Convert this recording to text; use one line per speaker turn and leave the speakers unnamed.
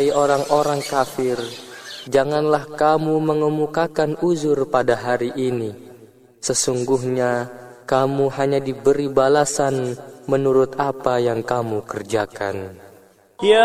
Hai orang-orang kafir, janganlah kamu mengemukakan uzur pada hari ini. Sesungguhnya kamu hanya diberi balasan menurut apa yang kamu kerjakan.